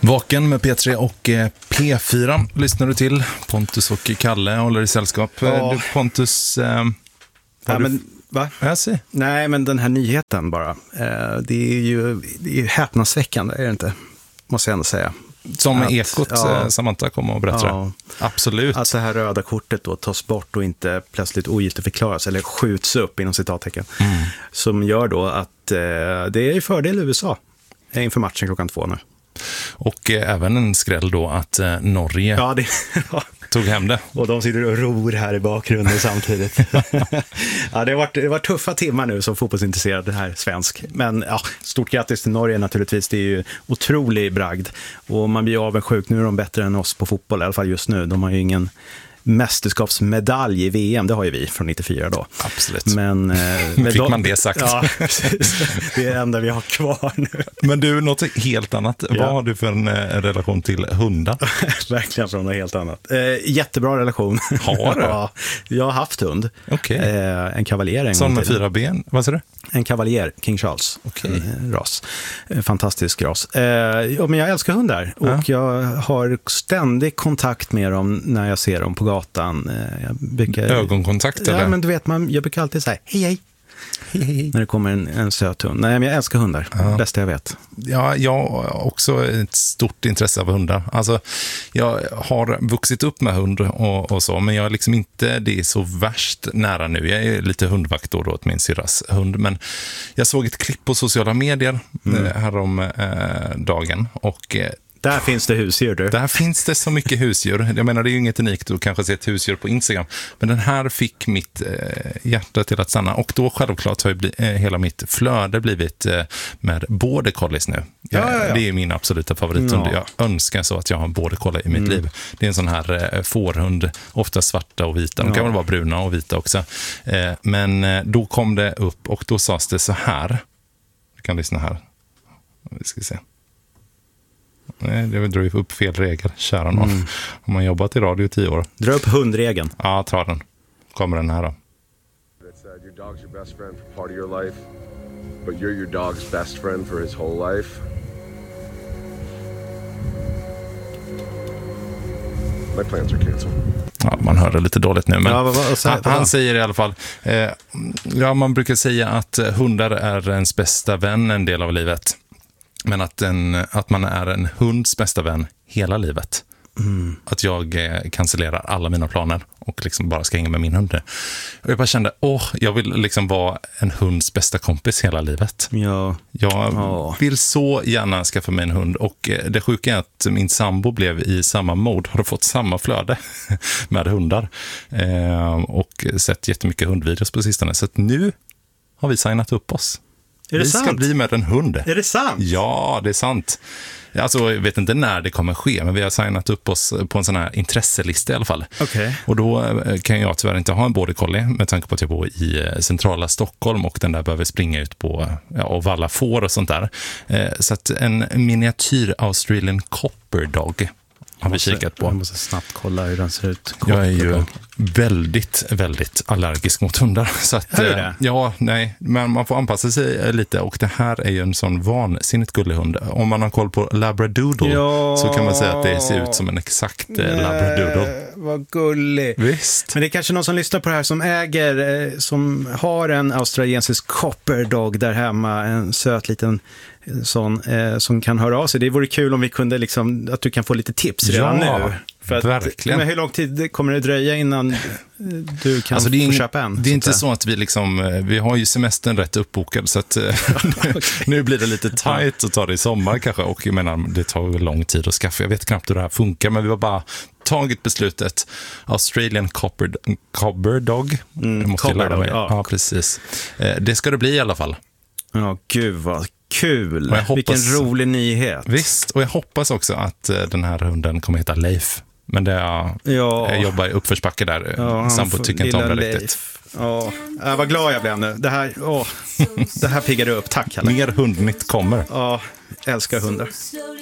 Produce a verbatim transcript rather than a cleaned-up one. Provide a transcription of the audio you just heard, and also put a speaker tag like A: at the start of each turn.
A: Vaken med P tre och P fyra lyssnar du till. Pontus och Kalle håller i sällskap.
B: Ja.
A: Du, Pontus... Eh,
B: ja,
A: du...
B: men, va?
A: Jag ser.
B: Nej, men den här nyheten bara. Eh, det är ju det är häpnadsväckande, är det inte? Måste jag ändå säga.
A: Som
B: att,
A: Ekot,
B: ja,
A: Samantha kom och berättade.
B: ja,
A: Absolut.
B: att det här röda kortet då tas bort och inte plötsligt ogiltigförklaras eller skjuts upp inom citattecken. Mm. Som gör då att eh, det är i fördel U S A inför matchen klockan två nu.
A: Och eh, även en skräll då att eh, Norge
B: ja, det,
A: tog hem det.
B: Och de sitter och ror här i bakgrunden samtidigt. ja, det har varit, det har varit tuffa timmar nu som fotbollsintresserad här svensk. Men ja, stort grattis till Norge naturligtvis. Det är ju otrolig bragd. Och man blir avundsjuk. Nu är de bättre än oss på fotboll, i alla fall just nu. De har ju ingen mästerskapsmedalj i V M, det har ju vi från nittiofyra då.
A: Absolut.
B: Men eh,
A: fick man det sagt.
B: Ja, precis. Det är det enda vi har kvar nu.
A: Men du, något helt annat.
B: Ja.
A: Vad har du för en, en relation till hundar?
B: Verkligen från något helt annat. Eh, jättebra relation.
A: Har du?
B: Ja, jag har haft hund.
A: Okay.
B: Eh, en kavaljer en
A: Sån
B: gång
A: med
B: till.
A: fyra ben, vad säger du?
B: En kavaljer, King Charles.
A: Okay.
B: En ras. En fantastisk ras. Eh, ja, men jag älskar hundar. Ja. Och jag har ständig kontakt med dem när jag ser dem på gatan. Eh, jag brukar...
A: Ögonkontakt eller?
B: Ja, men du vet, man, jag brukar alltid säga hej hej. Hej, hej. När det kommer en, en söt hund. Nej, men jag älskar hundar. Ja. Det bästa jag vet.
A: Ja, jag har också ett stort intresse av hundar. Alltså, jag har vuxit upp med hund och, och så, men jag är liksom inte det är så värst nära nu. Jag är lite hundvakt då åt min syrras hund, men jag såg ett klipp på sociala medier mm. härom eh, dagen och eh,
B: där finns det husdjur, du.
A: Där finns det så mycket husdjur. Jag menar, det är ju inget unikt att kanske se ett husdjur på Instagram. Men den här fick mitt eh, hjärta till att stanna. Och då självklart har ju bli, eh, hela mitt flöde blivit eh, med border collies nu.
B: Ja, ja, ja.
A: Det är min absoluta favorithund.
B: Ja.
A: Jag önskar så att jag har en border collie i mitt mm. liv. Det är en sån här eh, fårhund, ofta svarta och vita. De ja. kan väl vara bruna och vita också. Eh, men eh, då kom det upp och då sades det så här. Du kan lyssna här. Vi ska se. Nej, det drar ju upp fel regel, kära någon. Mm. Om man jobbat i radio i tio år.
B: Dra upp hundregeln.
A: Ja, ta den. Kommer den här då.
C: It's, uh, your dog's your best friend for part of your life, but you're your dog's best friend for his whole life. My plans are cancelled.
A: Ja, man hör det lite dåligt nu, men
B: ja, vad, vad,
A: han, han säger i alla fall eh, ja, man brukar säga att hundar är ens bästa vän en del av livet. Men att, en, att man är en hunds bästa vän hela livet. Mm. Att jag eh, cancellerar alla mina planer och liksom bara ska hänga med min hund. Och jag bara kände, åh, jag vill liksom vara en hunds bästa kompis hela livet.
B: Ja.
A: Jag
B: oh.
A: vill så gärna skaffa mig en hund. Och eh, det sjuka är att min sambo blev i samma mode, har fått samma flöde med hundar. Eh, och sett jättemycket hundvideos på sistone. Så att nu har vi signat upp oss.
B: Är det
A: vi
B: sant?
A: ska bli med en hund.
B: Är det sant?
A: Ja, det är sant. Alltså, jag vet inte när det kommer ske, men vi har signat upp oss på en sån här intresselista i alla fall.
B: Okay.
A: Och då kan jag tyvärr inte ha en border collie med tanke på att jag bor i centrala Stockholm och den där behöver springa ut på ja, och valla får och sånt där. Så att en miniatyr Australian Copper Dog har vi kikat på.
B: Jag måste snabbt kolla hur den ser ut.
A: Jag är ju väldigt, väldigt allergisk mot hundar. Så att,
B: är det?
A: ja, nej. Men man får anpassa sig lite. Och det här är ju en sån vansinnigt gullig hund. Om man har koll på Labradoodle ja. så kan man säga att det ser ut som en exakt nej, Labradoodle.
B: Vad gullig.
A: Visst.
B: Men det är kanske någon som lyssnar på det här som äger, eh, som har en australiensisk Copper Dog där hemma. En söt liten sån eh, som kan höra av sig. Det vore kul om vi kunde liksom, att du kan få lite tips redan ja, nu. För att,
A: verkligen.
B: Men hur lång tid kommer det dröja innan du kan
A: alltså det är
B: få
A: in,
B: köpa en?
A: Det är inte så att vi liksom, vi har ju semestern rätt uppbokad så att okay. nu blir det lite tight att ta det i sommar kanske och jag menar, det tar ju lång tid att skaffa. Jag vet knappt hur det här funkar men vi har bara tagit beslutet Australian Copper, Copper Dog.
B: Mm,
A: måste
B: Copper
A: lära mig.
B: Dog, ja.
A: ja, precis. Det ska det bli i alla fall.
B: Ja, gud vad kul.
A: Hoppas,
B: vilken rolig nyhet.
A: Visst, och jag hoppas också att den här hunden kommer heta Leif. Men det är, ja. jag jobbar i uppförsbacke där.
B: Ja,
A: sambo tycker inte om det
B: Leif.
A: riktigt.
B: Ja, jag var glad jag blev nu. Det här, åh, det här piggade upp. Tack, Kalle.
A: Mer hundnytt kommer.
B: Ja, älskar hundar.